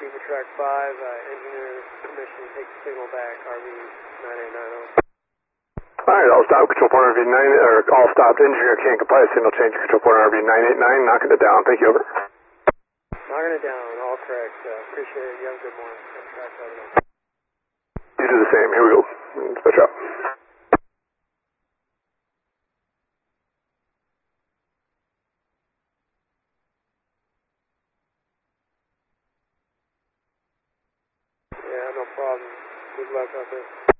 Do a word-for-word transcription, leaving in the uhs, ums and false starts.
Beaver Track five, uh, engineer permission to take the signal back, R V nine eight nine zero. Alright, all stop, control point R V nine, or all stopped, engineer can't comply, signal change, control point R V nine eight nine, knocking it down, thank you, over. Knocking it down, all correct, uh, appreciate it, you have a good morning. Track seven. You do the same, here we go, switch up. Yeah, no problem, good luck out there.